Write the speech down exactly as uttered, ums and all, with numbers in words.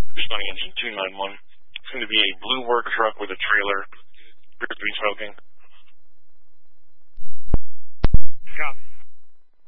Responding engine two nine one. It's going to be a blue work truck with a trailer. Appears to be smoking.